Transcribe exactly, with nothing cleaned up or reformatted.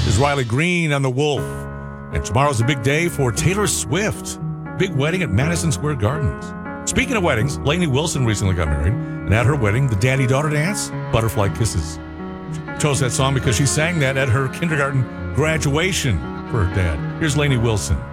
is Riley Green on The Wolf. And tomorrow's a big day for Taylor Swift. Big wedding at Madison Square Gardens. Speaking of weddings, Lainey Wilson recently got married. And at her wedding, the daddy-daughter dance, Butterfly Kisses. Chose that song because she sang that at her kindergarten graduation for her dad. Here's Lainey Wilson.